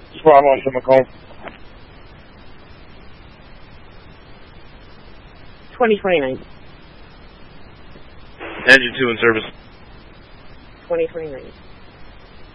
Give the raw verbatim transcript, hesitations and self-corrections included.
Spot on, to Macomb. twenty twenty-nine. Engine two in service. twenty twenty-nine.